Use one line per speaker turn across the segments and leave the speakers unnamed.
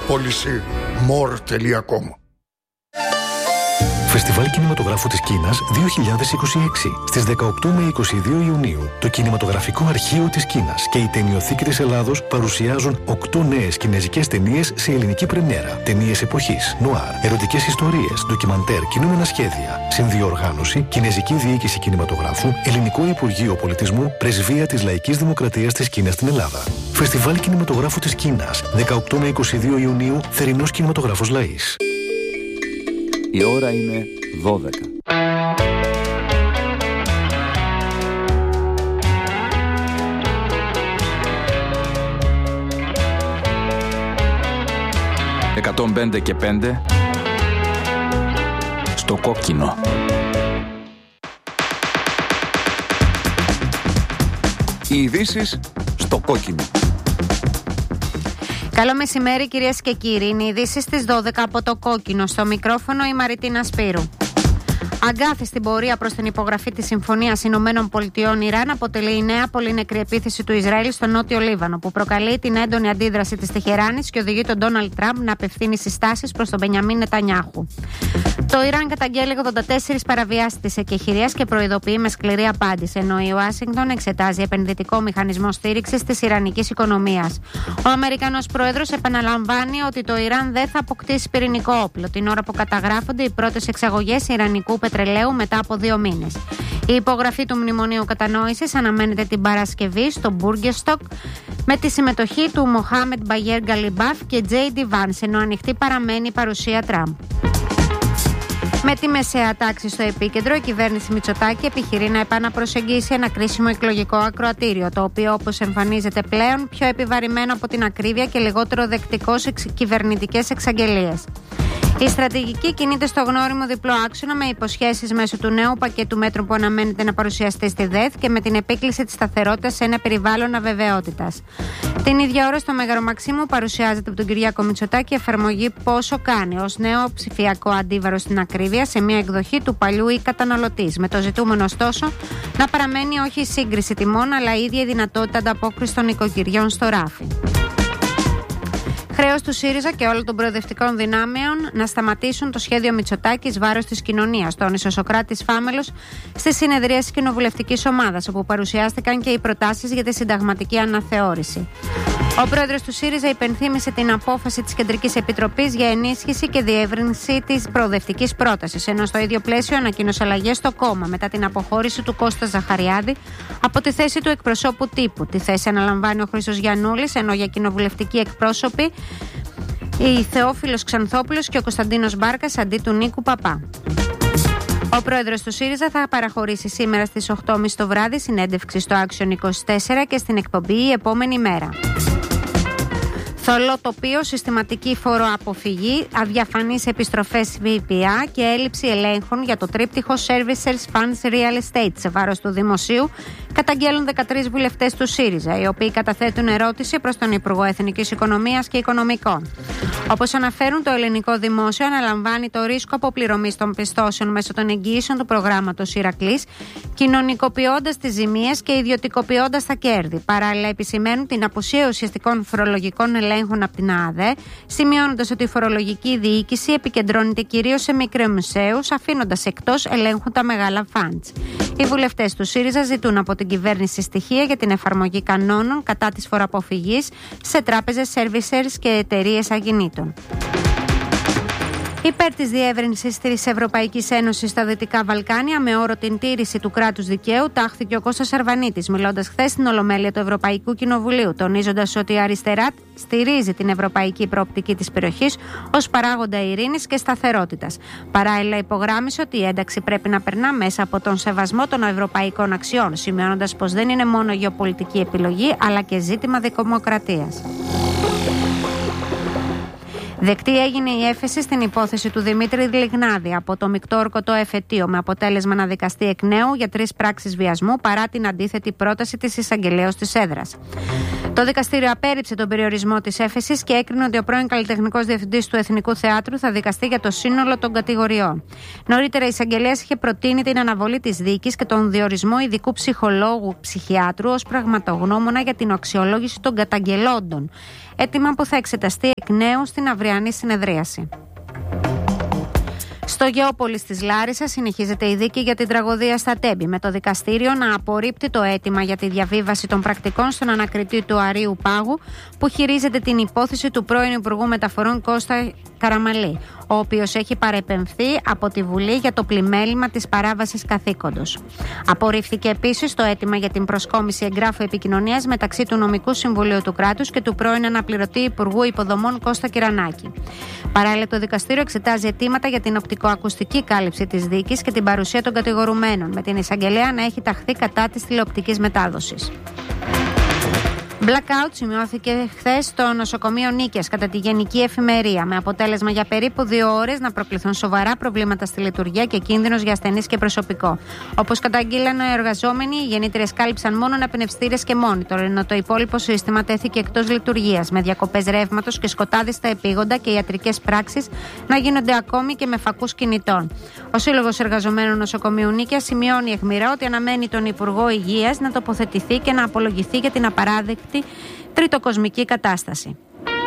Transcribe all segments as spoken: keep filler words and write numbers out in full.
πώληση more τελεία com.
Φεστιβάλ Κινηματογράφου της Κίνας δύο χιλιάδες είκοσι έξι. Στις δεκαοκτώ με είκοσι δύο Ιουνίου, το Κινηματογραφικό Αρχείο της Κίνας και η Ταινιοθήκη της Ελλάδος παρουσιάζουν οκτώ νέες κινεζικές ταινίες σε ελληνική πρεμιέρα. Ταινίες εποχής, νουάρ, ερωτικές ιστορίες, ντοκιμαντέρ, κινούμενα σχέδια. Συνδιοργάνωση, Κινεζική Διοίκηση Κινηματογράφου, Ελληνικό Υπουργείο Πολιτισμού, Πρεσβεία της Λαϊκής Δημοκρατίας της Κίνας στην Ελλάδα. Φεστιβάλ Κινηματογράφου της Κίνας, δεκαοκτώ με είκοσι δύο Ιουνίου, Θερινός Κινηματογράφος Λαΐς.
Η ώρα είναι δώδεκα. εκατόν πέντε και πέντε στο κόκκινο. Οι ειδήσεις στο κόκκινο.
Καλό μεσημέρι κυρίες και κύριοι. Είναι οι ειδήσεις στις δώδεκα από το κόκκινο. Στο μικρόφωνο η Μαριτίνα Σπύρου. Αγκάθι στην πορεία προς την υπογραφή της Συμφωνίας Ηνωμένων Πολιτειών Ιράν αποτελεί η νέα πολύ νεκρή επίθεση του Ισραήλ στο Νότιο Λίβανο, που προκαλεί την έντονη αντίδραση της Τεχεράνης και οδηγεί τον Ντόναλντ Τραμπ να απευθύνει συστάσεις προς τον Μπενιαμίν Νετανιάχου. Το Ιράν καταγγέλει ογδόντα τέσσερις παραβιάσεις της εκεχηρίας και προειδοποιεί με σκληρή απάντηση, ενώ η Ουάσιγκτον εξετάζει επενδυτικό μηχανισμό στήριξης της ιρανικής οικονομίας. Ο Αμερικανός πρόεδρος επαναλαμβάνει ότι το Ιράν δεν θα αποκτήσει πυρηνικό όπλο, την ώρα που καταγράφονται οι πρώτες εξαγωγές ιρανικού πετρελαίου μετά από δύο μήνες. Η υπογραφή του Μνημονίου Κατανόησης αναμένεται την Παρασκευή στο Μπούργεστοκ με τη συμμετοχή του Μοχάμεντ Μπαγιέρ Γκαλιμπάφ και Τζέι Ντι Βάνς, ενώ ανοιχτή παραμένει η παρουσία Τραμπ. Με τη μεσαία τάξη στο επίκεντρο, η κυβέρνηση Μητσοτάκη επιχειρεί να επαναπροσεγγίσει ένα κρίσιμο εκλογικό ακροατήριο, το οποίο όπως εμφανίζεται πλέον πιο επιβαρημένο από την ακρίβεια και λιγότερο δεκτικό σε κυβερνητικές εξαγγελίες. Η στρατηγική κινείται στο γνώριμο διπλό άξονα, με υποσχέσεις μέσω του νέου πακέτου μέτρων που αναμένεται να παρουσιαστεί στη ΔΕΘ και με την επίκληση της σταθερότητας σε ένα περιβάλλον αβεβαιότητας. Την ίδια ώρα στο Μέγαρο Μαξίμου παρουσιάζεται από τον Κυριάκο Μητσοτάκη εφαρμογή Πόσο Κάνει ως νέο ψηφιακό αντίβαρο στην ακρίβεια σε μια εκδοχή του παλιού ή καταναλωτής, με το ζητούμενο ωστόσο να παραμένει όχι η σύγκριση τιμών, αλλά η ίδια η δυνατότητα ανταπόκρισης των οικοκυριών στο ράφι. Χρέος του ΣΥΡΙΖΑ και όλων των προοδευτικών δυνάμεων να σταματήσουν το σχέδιο Μητσοτάκη εις βάρος της κοινωνίας, τόνισε ο Σωκράτης Φάμελος στη συνεδρία της κοινοβουλευτικής ομάδας, όπου παρουσιάστηκαν και οι προτάσεις για τη συνταγματική αναθεώρηση. Ο πρόεδρος του ΣΥΡΙΖΑ υπενθύμησε την απόφαση της Κεντρικής Επιτροπής για ενίσχυση και διεύρυνση της προοδευτικής πρότασης, ενώ στο ίδιο πλαίσιο ανακοίνωσε αλλαγές στο κόμμα μετά την αποχώρηση του Κώστα Ζαχαριάδη από τη θέση του εκπροσώπου τύπου. Τη θέση αναλαμβάνει ο Χρήστος Γιαννούλης, ενώ για κοινοβουλευτικοί εκπρόσωποι η Θεόφιλος Ξανθόπουλος και ο Κωνσταντίνος Μπάρκας αντί του Νίκου Παπά. Ο πρόεδρος του ΣΥΡΙΖΑ θα παραχωρήσει σήμερα στις οκτώ και μισή το βράδυ συνέντευξη στο Action είκοσι τέσσερα και στην εκπομπή η επόμενη μέρα. Θολό τοπίο, συστηματική φοροαποφυγή, αδιαφανείς επιστροφές ΒΠΑ και έλλειψη ελέγχων για το τρίπτυχο Servicers Funds Real Estate σε βάρος του Δημοσίου, καταγγέλουν δεκατρείς βουλευτές του ΣΥΡΙΖΑ, οι οποίοι καταθέτουν ερώτηση προς τον Υπουργό Εθνικής Οικονομίας και Οικονομικών. Όπως αναφέρουν, το ελληνικό δημόσιο αναλαμβάνει το ρίσκο αποπληρωμής των πιστώσεων μέσω των εγγυήσεων του προγράμματος Ηρακλής, κοινωνικοποιώντας τις ζημίες και ιδιωτικοποιώντας τα κέρδη. Παράλληλα, επισημαίνουν την απουσία ουσιαστικών φορολογικών ελέγχων από την ΑΔΕ, σημειώνοντας ότι η φορολογική διοίκηση επικεντρώνεται κυρίως σε μικρομεσαίους, αφήνοντας εκτός ελέγχου τα μεγάλα φαντς. Οι βουλευτές του ΣΥΡΙΖΑ ζητούν από την κυβέρνηση στοιχεία για την εφαρμογή κανόνων κατά της φοροαποφυγής σε τράπεζες, servicers και εταιρείες ακινήτων. Υπέρ της διεύρυνσης της Ευρωπαϊκής Ένωσης στα Δυτικά Βαλκάνια, με όρο την τήρηση του κράτους δικαίου, τάχθηκε ο Κώστας Αρβανίτης, μιλώντας χθες στην Ολομέλεια του Ευρωπαϊκού Κοινοβουλίου, τονίζοντας ότι η αριστερά στηρίζει την ευρωπαϊκή προοπτική της περιοχής ως παράγοντα ειρήνης και σταθερότητας. Παράλληλα, υπογράμμισε ότι η ένταξη πρέπει να περνά μέσα από τον σεβασμό των ευρωπαϊκών αξιών, σημειώνοντας πως δεν είναι μόνο γεωπολιτική επιλογή, αλλά και ζήτημα δημοκρατίας. Δεκτή έγινε η έφεση στην υπόθεση του Δημήτρη Λιγνάδη από το μεικτό ορκωτό εφετείο, με αποτέλεσμα να δικαστεί εκ νέου για τρεις πράξεις βιασμού παρά την αντίθετη πρόταση της εισαγγελέως της έδρας. Το δικαστήριο απέρριψε τον περιορισμό της έφεσης και έκρινε ότι ο πρώην καλλιτεχνικός διευθυντής του Εθνικού Θεάτρου θα δικαστεί για το σύνολο των κατηγοριών. Νωρίτερα, η εισαγγελέας είχε προτείνει την αναβολή της δίκης και τον διορισμό ειδικού ψυχολόγου ψυχιάτρου ως πραγματογνώμονα για την αξιολόγηση των καταγγελόντων. αίτημα που θα εξεταστεί εκ νέου στην αυριανή συνεδρίαση. Στο Γεώπολης της Λάρισσας συνεχίζεται η δίκη για την τραγωδία στα Τέμπη, με το δικαστήριο να απορρίπτει το αίτημα για τη διαβίβαση των πρακτικών στον ανακριτή του Αρείου Πάγου, που χειρίζεται την υπόθεση του πρώην Υπουργού Μεταφορών Κώστα Καραμαλή, ο οποίος έχει παρεπεμφθεί από τη Βουλή για το πλημέλημα της παράβασης καθήκοντος. Απορρίφθηκε επίσης το αίτημα για την προσκόμιση εγγράφου επικοινωνίας μεταξύ του Νομικού Συμβουλίου του Κράτους και του πρώην Αναπληρωτή Υπουργού Υποδομών Κώστα Κυρανάκη. Παράλληλα, το δικαστήριο εξετάζει αιτήματα για την οπτικοακουστική κάλυψη της δίκης και την παρουσία των κατηγορουμένων, με την εισαγγελέα να έχει ταχθεί κατά της τηλεοπτικής μετάδοσης. Blackout σημειώθηκε χθες στο νοσοκομείο Νίκαιας κατά τη Γενική Εφημερία, με αποτέλεσμα για περίπου δύο ώρες να προκληθούν σοβαρά προβλήματα στη λειτουργία και κίνδυνος για ασθενείς και προσωπικό. Όπως καταγγείλαν οι εργαζόμενοι, οι γεννήτριες κάλυψαν μόνο αναπνευστήρες και μόνιτορ, ενώ το υπόλοιπο σύστημα τέθηκε εκτός λειτουργίας, με διακοπές ρεύματος και σκοτάδι στα επίγοντα και ιατρικές πράξεις να γίνονται ακόμη και με φακούς κινητών. Ο Σύλλογος Εργαζομένων Νοσοκομείου Νίκαιας σημειώνει αιχμηρά ότι αναμένει τον Υπουργό Υγείας να τοποθετηθεί και να απολογηθεί για την απαράδεκτη τριτοκοσμική κατάσταση.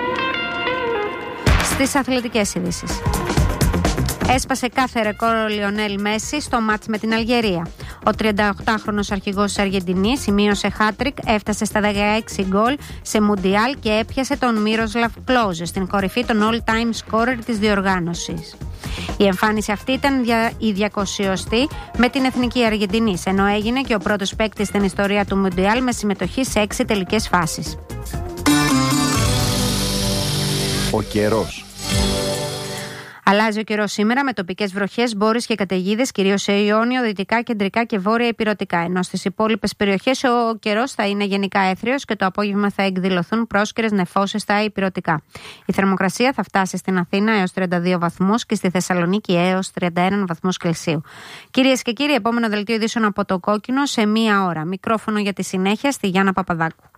Στις αθλητικές ειδήσεις. Έσπασε κάθε ρεκόρ ο Λιονέλ Μέση στο μάτς με την Αλγερία. Ο τριανταοκτάχρονος αρχηγός της Αργεντινής σημείωσε χάτρικ, έφτασε στα δεκαέξι γκολ σε Μουντιάλ και έπιασε τον Μίροσλαβ Κλόζε στην κορυφή των all-time scorer της διοργάνωσης. Η εμφάνιση αυτή ήταν η διακοσιοστή με την Εθνική Αργεντινής, ενώ έγινε και ο πρώτος παίκτης στην ιστορία του Μουντιάλ με συμμετοχή σε έξι τελικές φάσεις.
Ο καιρός.
Αλλάζει ο καιρός σήμερα με τοπικές βροχές, μπόρεις και καταιγίδες, κυρίως σε Ιόνιο, δυτικά, κεντρικά και βόρεια ηπειρωτικά. Ενώ στις υπόλοιπες περιοχές ο καιρός θα είναι γενικά έθριος και το απόγευμα θα εκδηλωθούν πρόσκαιρες νεφώσεις στα ηπειρωτικά. Η θερμοκρασία θα φτάσει στην Αθήνα έως τριάντα δύο βαθμούς και στη Θεσσαλονίκη έως τριάντα ένα βαθμούς Κελσίου. Κυρίες και κύριοι, επόμενο δελτίο ειδήσεων από το Κόκκινο σε μία ώρα. Μικρόφωνο για τη συνέχεια στη Γιάννα Παπαδάκου.